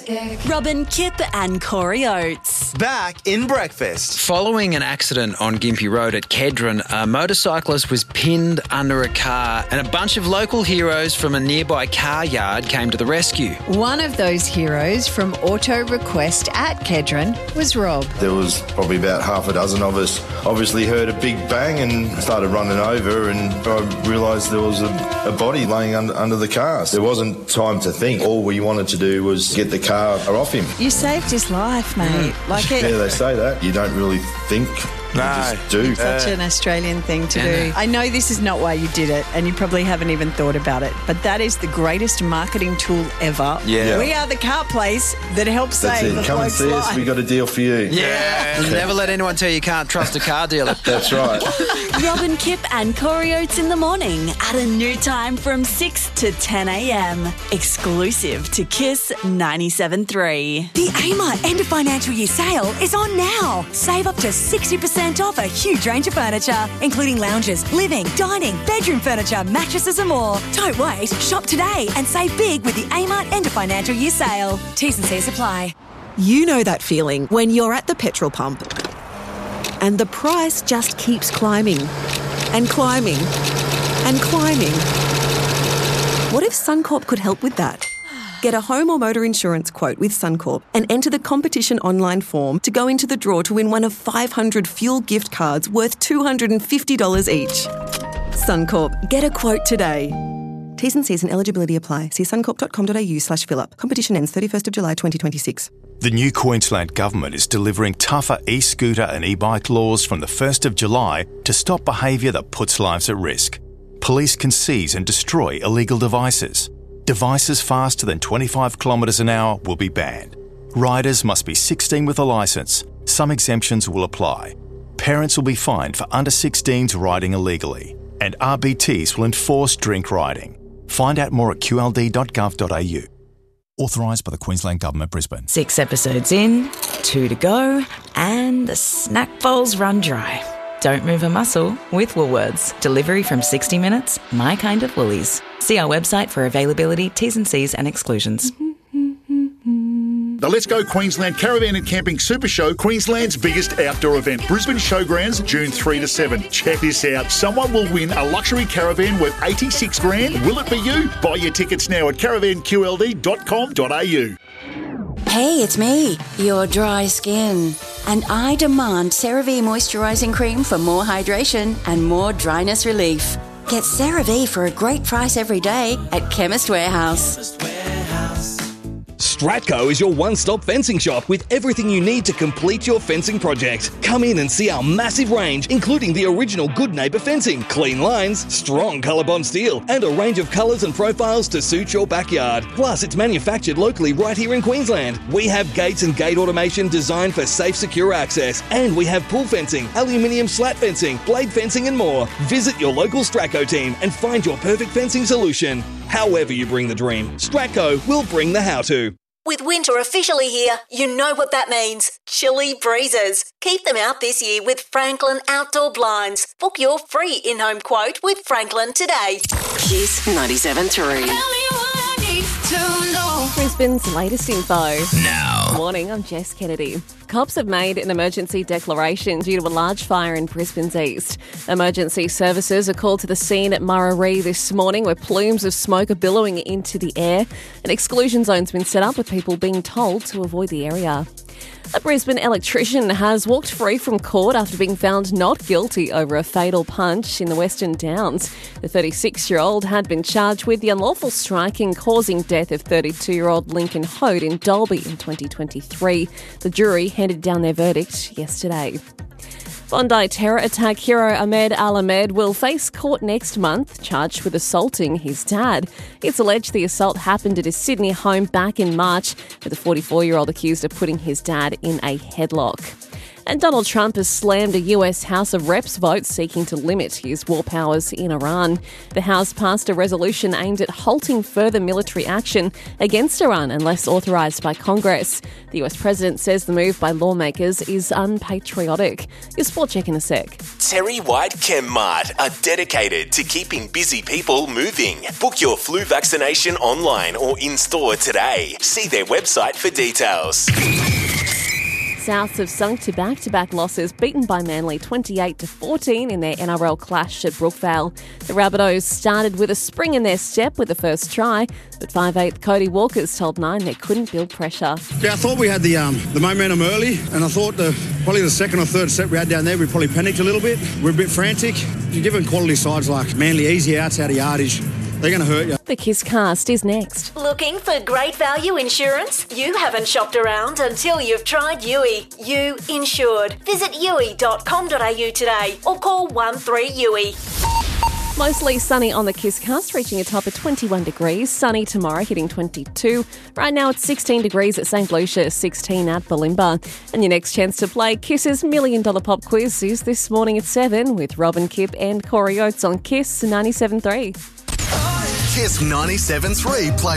Robin, Kip and Corey Oates. Back in breakfast. Following an accident on Gympie Road at Kedron, a motorcyclist was pinned under a car and a bunch of local heroes from a nearby car yard came to the rescue. One of those heroes from Auto Request at Kedron was Rob. There was probably about half a dozen of us. Obviously heard a big bang and started running over, and I realised there was a body laying under the car. There wasn't time to think. All we wanted to do was get the car off him. You saved his life, mate. Yeah, they say that. You don't really think. You just do. Such an Australian thing to do. I know this is not why you did it, and you probably haven't even thought about it, but that is the greatest marketing tool ever. Yeah. We are the car place that helps That's save it. a Come and bloke's see us. life. We got a deal for you. Yeah. Never let anyone tell you can't trust a car dealer. That's right. Robin, Kip and Corey Oates in the morning at a new time from 6 to 10 a.m. Exclusive to Kiss 97.3. The Amart end of financial year sale is on now. Save up to 60% off a huge range of furniture, including lounges, living, dining, bedroom furniture, mattresses and more. Don't wait. Shop today and save big with the Amart end of financial year sale. T's and C's apply. You know that feeling when you're at the petrol pump and the price just keeps climbing and climbing and climbing. What if Suncorp could help with that? Get a home or motor insurance quote with Suncorp and enter the competition online form to go into the draw to win one of 500 fuel gift cards worth $250 each. Suncorp, get a quote today. T's and C's and eligibility apply. See suncorp.com.au/fill-up. Competition ends 31st of July 2026. The new Queensland Government is delivering tougher e-scooter and e-bike laws from the 1st of July to stop behaviour that puts lives at risk. Police can seize and destroy illegal devices. Devices faster than 25 kilometres an hour will be banned. Riders must be 16 with a licence. Some exemptions will apply. Parents will be fined for under 16s riding illegally. And RBTs will enforce drink riding. Find out more at qld.gov.au. Authorised by the Queensland Government, Brisbane. 6 episodes in, 2 to go, and the snack bowls run dry. Don't move a muscle with Woolworths. Delivery from 60 minutes, my kind of Woolies. See our website for availability, T's and C's and exclusions. The Let's Go Queensland Caravan and Camping Super Show, Queensland's biggest outdoor event. Brisbane Showgrounds, June 3 to 7. Check this out. Someone will win a luxury caravan worth $86,000. Will it be you? Buy your tickets now at caravanqld.com.au. Hey, it's me, your dry skin. And I demand CeraVe Moisturising Cream for more hydration and more dryness relief. Get CeraVe for a great price every day at Chemist Warehouse. Stratco is your one-stop fencing shop with everything you need to complete your fencing project. Come in and see our massive range, including the original Good Neighbour fencing, clean lines, strong ColourBond steel, and a range of colours and profiles to suit your backyard. Plus, it's manufactured locally right here in Queensland. We have gates and gate automation designed for safe, secure access. And we have pool fencing, aluminium slat fencing, blade fencing and more. Visit your local Stratco team and find your perfect fencing solution. However you bring the dream, Stratco will bring the how-to. With winter officially here, you know what that means. Chilly breezes. Keep them out this year with Franklin Outdoor Blinds. Book your free in-home quote with Franklin today. Kiss 97.3. Brisbane's latest info. Now. Morning, I'm Jess Kennedy. Cops have made an emergency declaration due to a large fire in Brisbane's east. Emergency services are called to the scene at Murarrie this morning where plumes of smoke are billowing into the air. An exclusion zone's been set up with people being told to avoid the area. A Brisbane electrician has walked free from court after being found not guilty over a fatal punch in the Western Downs. The 36-year-old had been charged with the unlawful striking causing death of 32-year-old Lincoln Hode in Dalby in 2023. The jury handed down their verdict yesterday. Bondi terror attack hero Ahmed Al-Ahmed will face court next month, charged with assaulting his dad. It's alleged the assault happened at his Sydney home back in March, with the 44-year-old accused of putting his dad in a headlock. And Donald Trump has slammed a US House of Reps vote seeking to limit his war powers in Iran. The House passed a resolution aimed at halting further military action against Iran unless authorised by Congress. The US President says the move by lawmakers is unpatriotic. Your sport check in a sec. Terry White Chemmart are dedicated to keeping busy people moving. Book your flu vaccination online or in-store today. See their website for details. Souths have sunk to back-to-back losses, beaten by Manly 28-14 in their NRL clash at Brookvale. The Rabbitohs started with a spring in their step with the first try, but 5'8" Cody Walkers told Nine they couldn't build pressure. Yeah, I thought we had the momentum early, and I thought probably the second or third set we had down there, we probably panicked a little bit. We're a bit frantic. You're giving quality sides like Manly easy outs out of yardage. They're going to hurt you. The Kiss Cast is next. Looking for great value insurance? You haven't shopped around until you've tried Yui. You insured. Visit yui.com.au today or call 13-YUI. Mostly sunny on the Kiss Cast, reaching a top of 21 degrees. Sunny tomorrow, hitting 22. Right now it's 16 degrees at St. Lucia, 16 at Bulimba. And your next chance to play Kiss's $1 Million Pop Quiz is this morning at 7 with Robin Kipp and Corey Oates on Kiss 97.3. Kiss 97.3 plays